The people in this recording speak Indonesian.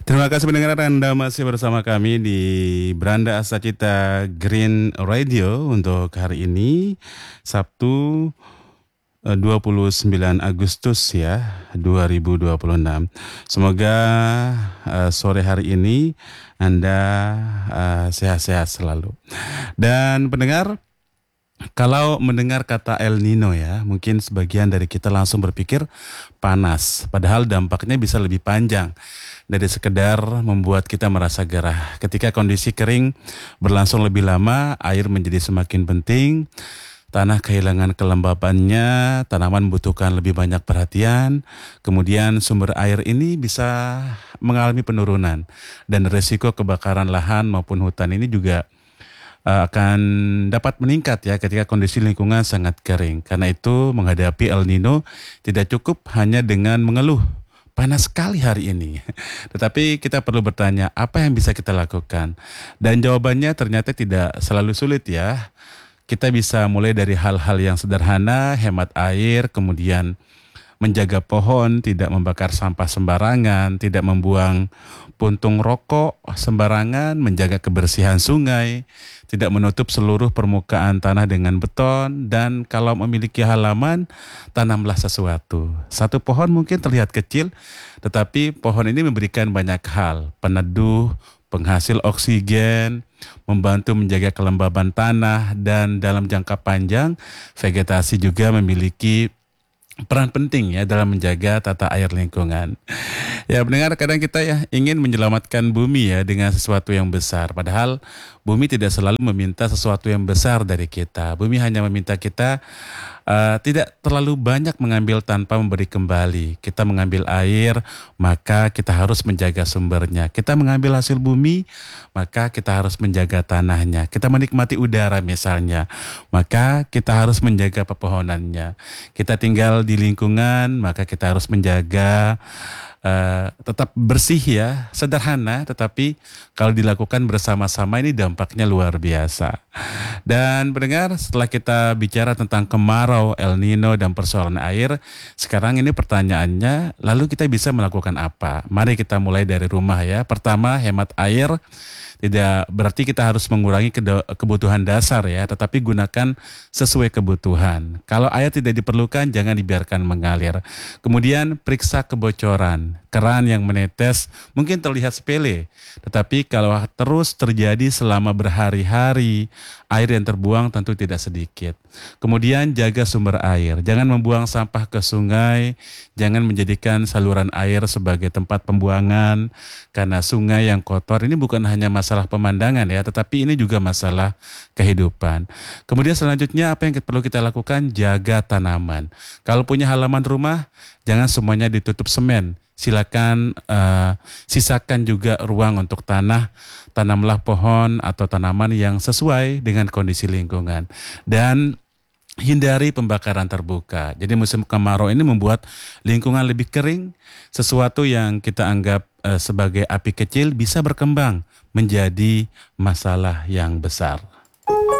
Terima kasih pendengar, Anda masih bersama kami di Beranda Asacita Green Radio untuk hari ini Sabtu 29 Agustus ya 2026. Semoga sore hari ini Anda sehat-sehat selalu. Dan pendengar, kalau mendengar kata El Nino ya, mungkin sebagian dari kita langsung berpikir panas, padahal dampaknya bisa lebih panjang dari sekedar membuat kita merasa gerah. Ketika kondisi kering berlangsung lebih lama, air menjadi semakin penting, tanah kehilangan kelembabannya, tanaman membutuhkan lebih banyak perhatian, kemudian sumber air ini bisa mengalami penurunan, dan risiko kebakaran lahan maupun hutan ini juga akan dapat meningkat ya ketika kondisi lingkungan sangat kering. Karena itu menghadapi El Nino tidak cukup hanya dengan mengeluh, panas sekali hari ini. Tetapi kita perlu bertanya, apa yang bisa kita lakukan? Dan jawabannya ternyata tidak selalu sulit ya. Kita bisa mulai dari hal-hal yang sederhana, hemat air, kemudian menjaga pohon, tidak membakar sampah sembarangan, tidak membuang puntung rokok sembarangan, menjaga kebersihan sungai, tidak menutup seluruh permukaan tanah dengan beton, dan kalau memiliki halaman, tanamlah sesuatu. Satu pohon mungkin terlihat kecil, tetapi pohon ini memberikan banyak hal, peneduh, penghasil oksigen, membantu menjaga kelembaban tanah, dan dalam jangka panjang, vegetasi juga memiliki peran penting ya dalam menjaga tata air lingkungan. Ya pendengar, kadang kita ya ingin menyelamatkan bumi ya dengan sesuatu yang besar. Padahal bumi tidak selalu meminta sesuatu yang besar dari kita. Bumi hanya meminta kita tidak terlalu banyak mengambil tanpa memberi kembali. Kita mengambil air, maka kita harus menjaga sumbernya. Kita mengambil hasil bumi, maka kita harus menjaga tanahnya. Kita menikmati udara misalnya, maka kita harus menjaga pepohonannya. Kita tinggal di lingkungan, maka kita harus menjaga tetap bersih ya, sederhana, tetapi kalau dilakukan bersama-sama ini dampaknya luar biasa. Dan pendengar, setelah kita bicara tentang kemarau, El Nino, dan persoalan air, sekarang ini pertanyaannya, lalu kita bisa melakukan apa? Mari kita mulai dari rumah ya. Pertama, hemat air. Tidak berarti kita harus mengurangi kebutuhan dasar ya, tetapi gunakan sesuai kebutuhan. Kalau air tidak diperlukan, jangan dibiarkan mengalir. Kemudian periksa kebocoran. Keran yang menetes mungkin terlihat sepele, tetapi kalau terus terjadi selama berhari-hari, air yang terbuang tentu tidak sedikit. Kemudian jaga sumber air. Jangan membuang sampah ke sungai, jangan menjadikan saluran air sebagai tempat pembuangan, karena sungai yang kotor ini bukan hanya masalah pemandangan ya, tetapi ini juga masalah kehidupan. Kemudian selanjutnya apa yang perlu kita lakukan? Jaga tanaman. Kalau punya halaman rumah, jangan semuanya ditutup semen. Silakan sisakan juga ruang untuk tanah, tanamlah pohon atau tanaman yang sesuai dengan kondisi lingkungan. Dan hindari pembakaran terbuka. Jadi musim kemarau ini membuat lingkungan lebih kering, sesuatu yang kita anggap sebagai api kecil bisa berkembang menjadi masalah yang besar.